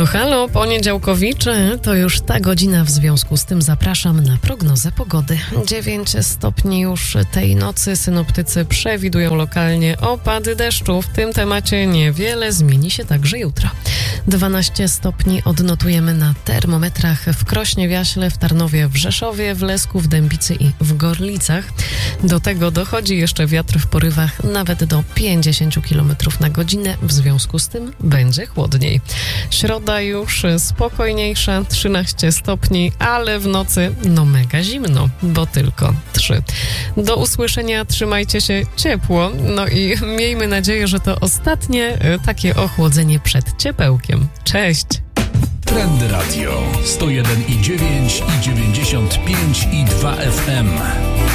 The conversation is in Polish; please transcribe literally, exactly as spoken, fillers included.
Halo, halo, poniedziałkowicze, to już ta godzina, w związku z tym zapraszam na prognozę pogody. dziewięć stopni już tej nocy, synoptycy przewidują lokalnie opady deszczu. W tym temacie niewiele zmieni się także jutro. dwanaście stopni odnotujemy na termometrach w Krośnie, w Jaśle, w Tarnowie, w Rzeszowie, w Lesku, w Dębicy i w Gorlicach. Do tego dochodzi jeszcze wiatr w porywach nawet do pięćdziesiąt kilometrów na godzinę, w związku z tym będzie chłodniej. Środa już spokojniejsza, trzynaście stopni, ale w nocy no mega zimno, bo tylko trzy. Do usłyszenia, trzymajcie się ciepło, no i miejmy nadzieję, że to ostatnie takie ochłodzenie przed ciepełkiem. Cześć! Trend Radio sto jeden i dziewięć i dziewięćdziesiąt pięć i dwa F M.